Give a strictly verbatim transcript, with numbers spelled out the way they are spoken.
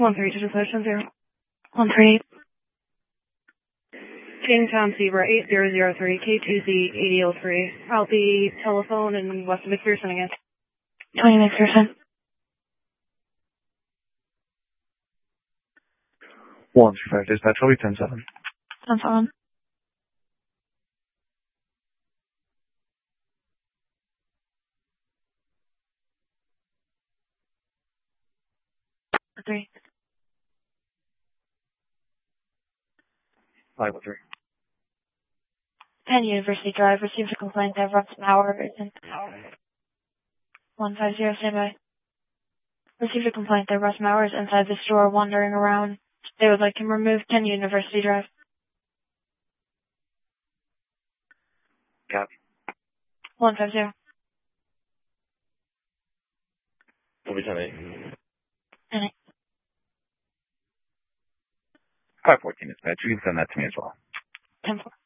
One three to deflection zero. One three. Jamestown Zebra eight zero zero three K two Z eighty oh three. I'll be telephone and west of McPherson again. Twenty McPherson. One three five dispatch. I'll be ten seven. Ten seven. Three. Five three. Penn University Drive received a complaint that Russ Mauer is in one five zero, stand by. Received a complaint that Russ Mauer is inside the store wandering around. They would like him removed. Penn University Drive. Copy. one five zero. Will be ten eight. ten eight. five fourteen dispatch. You can send that to me as well. ten four.